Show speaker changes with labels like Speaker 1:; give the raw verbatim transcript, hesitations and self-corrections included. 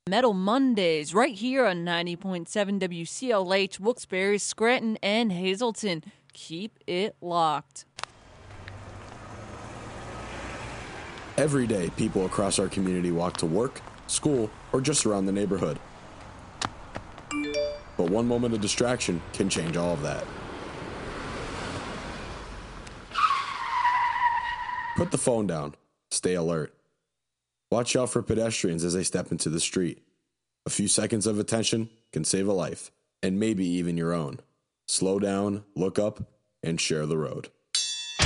Speaker 1: Metal Mondays, right here on ninety point seven W C L H, Wilkes-Barre, Scranton, and Hazleton. Keep it locked.
Speaker 2: Every day, people across our community walk to work, school, or just around the neighborhood. But one moment of distraction can change all of that. Put the phone down. Stay alert. Watch out for pedestrians as they step into the street. A few seconds of attention can save a life, and maybe even your own. Slow down, look up, and share the road.